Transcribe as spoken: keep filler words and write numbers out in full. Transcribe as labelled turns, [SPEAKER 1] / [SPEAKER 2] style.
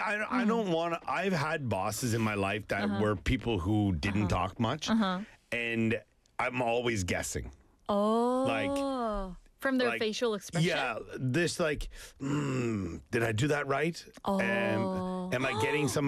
[SPEAKER 1] I, don't- I don't want to. I've had bosses in my life that
[SPEAKER 2] Uh-huh.
[SPEAKER 1] were people who didn't talk much, and I'm always guessing.
[SPEAKER 2] Oh.
[SPEAKER 1] Like-
[SPEAKER 2] from their
[SPEAKER 1] like,
[SPEAKER 2] facial expression.
[SPEAKER 1] Yeah, this like, mm, did I do that right?
[SPEAKER 2] Oh.
[SPEAKER 1] Am, am I getting some